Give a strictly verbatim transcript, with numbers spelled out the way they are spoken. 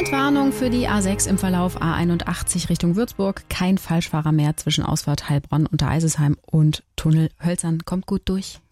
Entwarnung für die A sechs im Verlauf A einundachtzig Richtung Würzburg. Kein Falschfahrer mehr zwischen Ausfahrt Heilbronn unter Eisesheim und Tunnel Hölzern. Kommt gut durch.